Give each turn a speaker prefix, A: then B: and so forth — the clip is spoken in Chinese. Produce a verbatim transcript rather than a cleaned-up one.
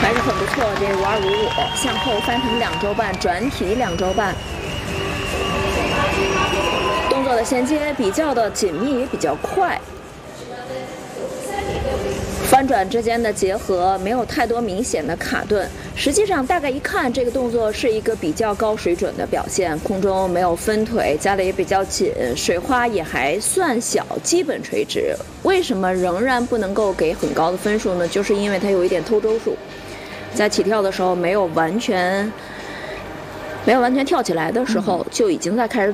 A: 还是很不错，这五二五五向后翻腾两周半，转体两周半，动作的衔接比较的紧密，也比较快。翻转之间的结合没有太多明显的卡顿，实际上大概一看这个动作是一个比较高水准的表现，空中没有分腿，夹的也比较紧，水花也还算小，基本垂直。为什么仍然不能够给很高的分数呢？就是因为它有一点偷周数，在起跳的时候没有完全没有完全跳起来的时候，就已经在开始